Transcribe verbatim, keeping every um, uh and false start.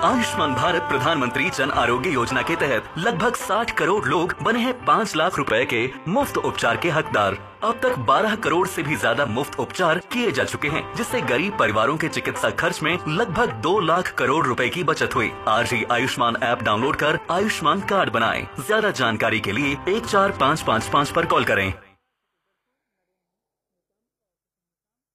आयुष्मान भारत प्रधानमंत्री जन आरोग्य योजना के तहत लगभग साठ करोड़ लोग बने हैं पाँच लाख रुपए के मुफ्त उपचार के हकदार। अब तक बारह करोड़ से भी ज्यादा मुफ्त उपचार किए जा चुके हैं, जिससे गरीब परिवारों के चिकित्सा खर्च में लगभग दो लाख करोड़ रुपए की बचत हुई। आज ही आयुष्मान ऐप डाउनलोड कर आयुष्मान कार्ड बनाएं। ज्यादा जानकारी के लिए एक चार पाँच पाँच पाँच पर कॉल करें।